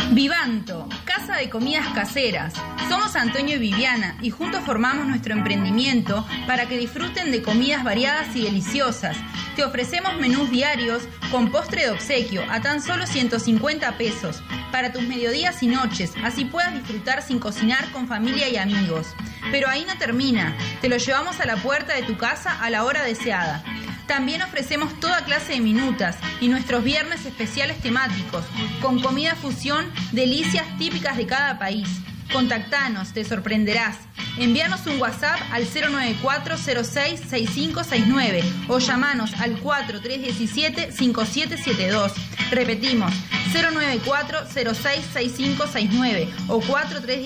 Vivanto, casa de comidas caseras. Somos Antonio y Viviana y juntos formamos nuestro emprendimiento para que disfruten de comidas variadas y deliciosas. Te ofrecemos menús diarios con postre de obsequio a tan solo 150 pesos para tus mediodías y noches, así puedas disfrutar sin cocinar con familia y amigos. Pero ahí no termina, te lo llevamos a la puerta de tu casa a la hora deseada. También ofrecemos toda clase de minutas y nuestros viernes especiales temáticos, con comida fusión, delicias típicas de cada país. Contactanos, te sorprenderás. Envíanos un WhatsApp al 094-06-6569 o llamanos al 4317-5772. Repetimos, 094-06-6569 o 4317